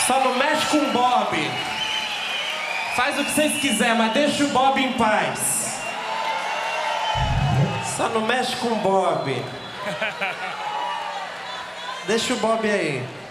Só não mexe com o Bob. Faz o que vocês quiserem, mas deixa o Bob em paz. Só não mexe com o Bob. Deixa o Bob aí.